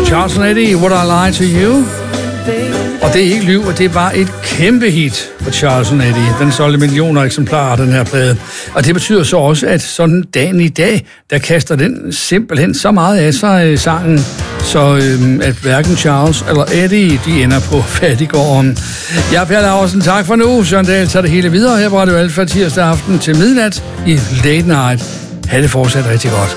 Charles & Eddie, Would I Lie to You? Og det er ikke lyv, og det er bare et kæmpe hit for Charles & Eddie. Den solgte millioner eksemplarer, den her plade. Og det betyder så også, at sådan dagen i dag, der kaster den simpelthen så meget af sig sangen, så at hverken Charles eller Eddie, de ender på fattiggården. Jeg er Per Laursen, tak for nu. Søren Dahl tager det hele videre. Her var det jo Alfa tirsdag aften til midnat i Late Night. Ha' det fortsat rigtig godt.